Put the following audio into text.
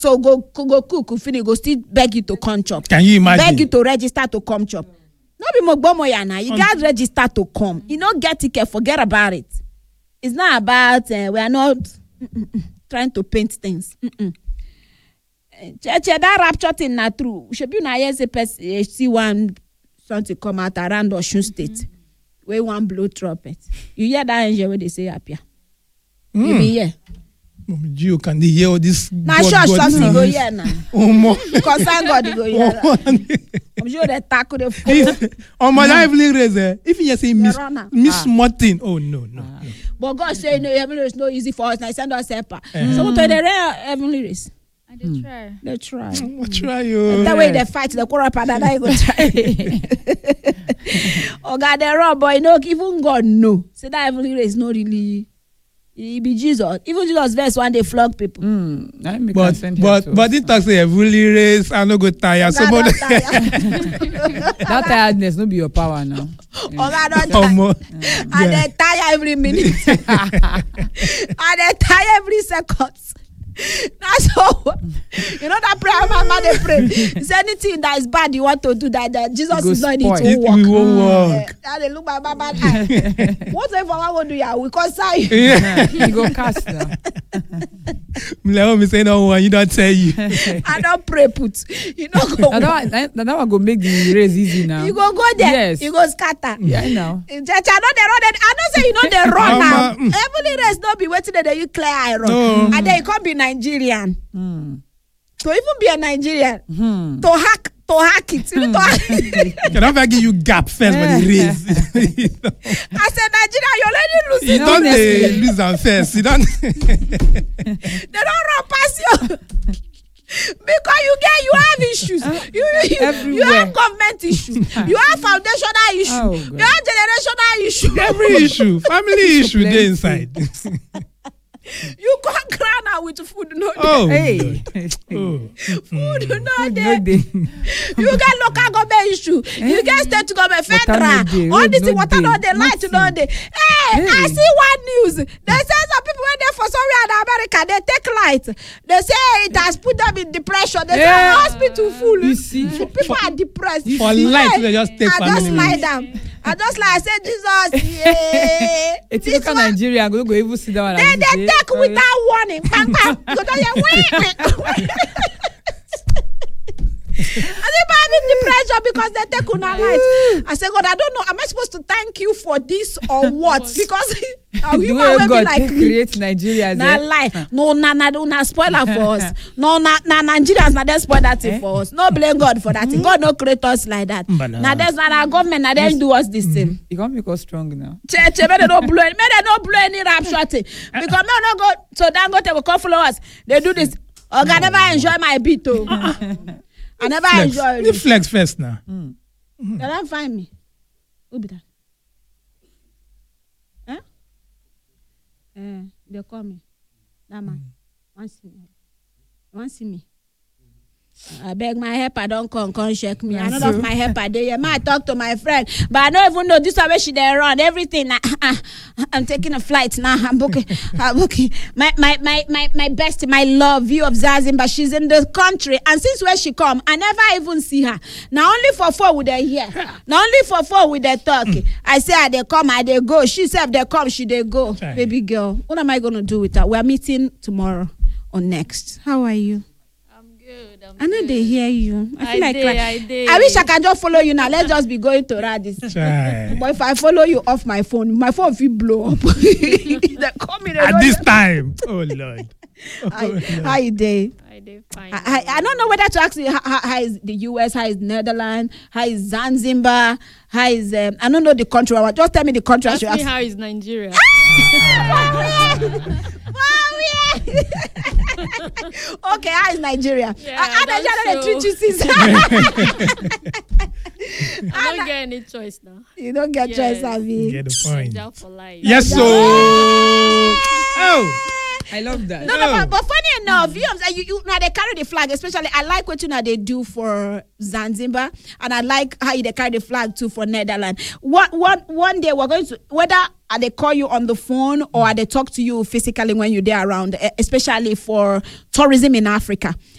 So go cook, finish, go still beg you to come chop. Can you imagine? Beg you to register to come chop. No be mogbomo yana. You got register to come. You don't get ticket, forget about it. It's not about we are not trying to paint things. That rapture thing not true. Should be na see one something come out around Osun State. Where one blow trumpet. You hear that angel where they say appear. You be here. You can hear all this. Now church something go here now. Because thank God you go here. I'm sure they tackle the phone. On my lively race, if you say Miss Martin, oh no. But God say no, heavenly race no easy for us. Now send us helper. So what the heavenly race? They try. They try. Try you. That way they fight the quarrel partner. That go try. Oh God, they run, boy. No, even God no. Say that heavenly race no really. He be Jesus. Even Jesus verse one day flog people. But it talks say heavenly race. I no go tire. So that tiredness no be your power now. Oh God, don't tire. And they tire every minute. And they tire every second. That's all. You know that prayer mama they pray. Is anything that is bad you want to do that Jesus is not in it to work. It will work. They look my mama eye. Whatever I want to do, yeah, we can say. You go cast now. Me say no one. You don't tell you. I don't pray put. You don't go. That one go make the race easy now. You go there. Yes. You go scatter. Yeah, now. I know they run. I don't say you know they run now. Heavenly race don't be waiting that you clear iron. And then you can't be Nigerian. To even be a Nigerian. To hack it. You need to hack it. Can I give you gap first for the race? I said Nigeria, you're already losing. You don't lose them first. You don't. They don't run past you. Because you have issues. You have government issues. You have foundational issues. You have generational issues. Every issue, family issue, they inside. You can't crown out with food, no. Oh, hey. Food, no day. You get local government issue. You get state government, federal. All this water, no day, light, no day. Hey, I see one news. They say some people when they for somewhere in America, they take light. They say it has put them in depression. They say hospital full. You see, people are depressed. For light, they just take. I just lie down. I say Jesus, yeah. It's look at Nigeria. Go even sit down. They take without warning. Bang, bang. Go down here. I say, but I'm in depression because they take on our light. I say, God, I don't know. Am I supposed to thank you for this or what? Because you will be like create Nigeria. Na lie. No, na spoiler for us. No, na Nigerians na they spoil that thing for us. No blame God for that thing. God no create us like that. Now there's not our government. Now they do us this thing. You can't make us strong now. May they don't blow any rapture thing. Because no go. So Dangote will come follow us. They do this. Oh, God, never enjoy my beat too. I never enjoy it. Flex first now. They don't find me. Who be that? They call me. That man. Want see me. I beg my helper, don't come check me. I know of my helper there. I talk to my friend, but I don't even know this way she they run everything. I'm taking a flight now. I'm booking. My bestie, my love, view of Zazimba. She's in the country, and since where she come, I never even see her. Now only for 4 with they here. Now only for 4 with they talk. I say they come, I they go. She said they come, she they go. Okay. Baby girl, what am I gonna do with her? We are meeting tomorrow or next. How are you? I know they hear you. I wish I can just follow you now. Let's just be going to Radis. But if I follow you off my phone will blow up. They call me at this time. Oh Lord. How you day? Fine. I don't know whether to ask you how is the US, how is Netherlands, how is Zanzibar, how is I don't know the country. Just tell me the country. Ask me how is Nigeria. Okay, how is Nigeria? Yeah, Nigeria treat you since. I don't get any choice now. You don't get choice, Abby. Get the point. Down for life. Yes, so. Oh. I love that. No, but funny enough, you now they carry the flag. Especially, I like what they do for Zanzibar, and I like how they carry the flag too for Netherlands. One day we're going to whether they call you on the phone or they talk to you physically when you're there around, especially for tourism in Africa.